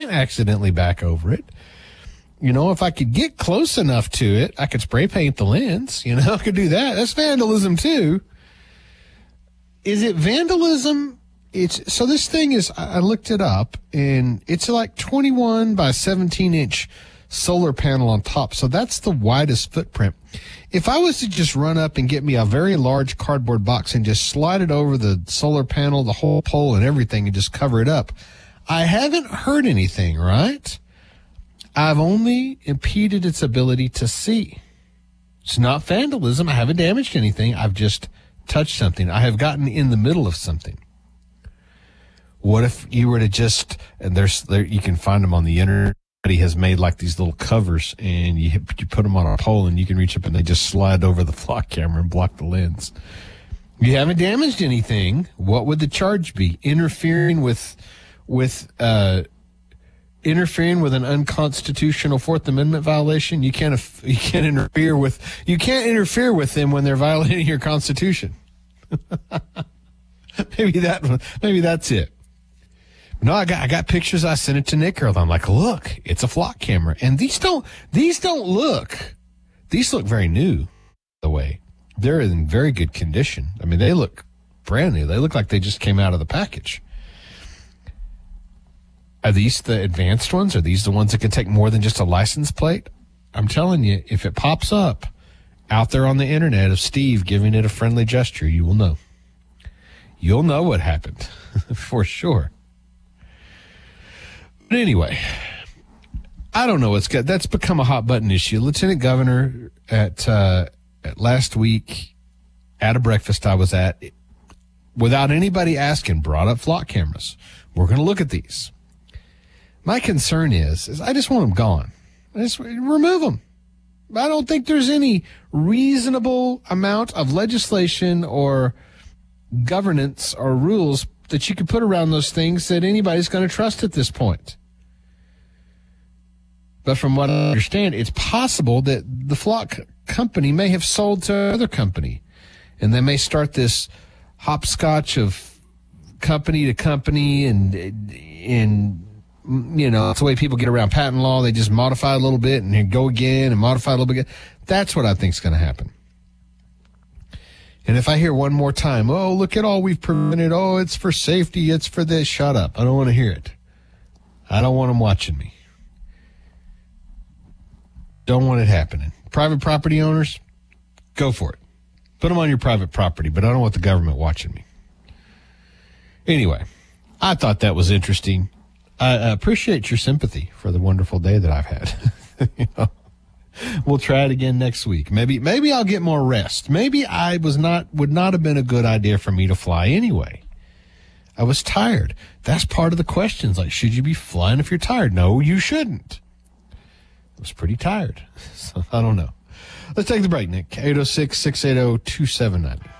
can't accidentally back over it. You know, if I could get close enough to it, I could spray paint the lens. You know, I could do that. That's vandalism too. Is it vandalism? So this thing is, I looked it up, and it's like 21 by 17-inch solar panel on top. So that's the widest footprint. If I was to just run up and get me a very large cardboard box and just slide it over the solar panel, the whole pole and everything, and just cover it up, I haven't heard anything, right? I've only impeded its ability to see. It's not vandalism. I haven't damaged anything. I've just touched something. I have gotten in the middle of something. What if you were to just, and you can find them on the internet. He has made like these little covers, and you put them on a pole, and you can reach up and they just slide over the flock camera and block the lens. You haven't damaged anything. What would the charge be? Interfering with an unconstitutional Fourth Amendment violation. You can't interfere with them when they're violating your Constitution. Maybe that's it. No, I got pictures. I sent it to Nick earlier. I'm like, look, it's a flock camera, and these look very new. The way they're in very good condition. I mean, they look brand new. They look like they just came out of the package. Are these the advanced ones? Are these the ones that can take more than just a license plate? I'm telling you, if it pops up out there on the internet of Steve giving it a friendly gesture, you will know. You'll know what happened for sure. But anyway, I don't know. That's become a hot button issue. Lieutenant Governor at last week at a breakfast I was at, without anybody asking, brought up flock cameras. We're going to look at these. My concern is I just want them gone. I just remove them. I don't think there's any reasonable amount of legislation or governance or rules that you could put around those things that anybody's going to trust at this point. But from what I understand, it's possible that the flock company may have sold to another company, and they may start this hopscotch of company to company, and you know, it's the way people get around patent law. They just modify a little bit and then go again and modify a little bit again. That's what I think is going to happen. And if I hear one more time, oh, look at all we've prevented. Oh, it's for safety. It's for this. Shut up. I don't want to hear it. I don't want them watching me. Don't want it happening. Private property owners, go for it. Put them on your private property, but I don't want the government watching me. Anyway, I thought that was interesting. I appreciate your sympathy for the wonderful day that I've had. You know, we'll try it again next week. Maybe I'll get more rest. Maybe would not have been a good idea for me to fly anyway. I was tired. That's part of the questions. Like, should you be flying if you're tired? No, you shouldn't. I was pretty tired. So I don't know. Let's take the break, Nick. 806-680-2790.